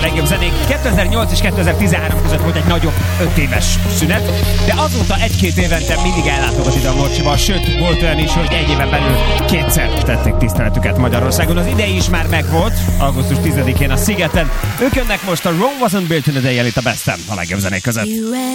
legjobb zenék. 2008 és 2013 között volt egy nagyobb 5 éves szünet, de azóta 1-2 évente mindig ellátogat ide a Morcsiba, sőt, volt olyan is, hogy egy éven belül 2-szer tették tiszteletüket Magyarországon. Az idei is már megvolt, augusztus 10-én a Szigeten. Ők jönnek most a Rome Wasn't Built in a Day-el itt a Best-en, a legjobb zenék között.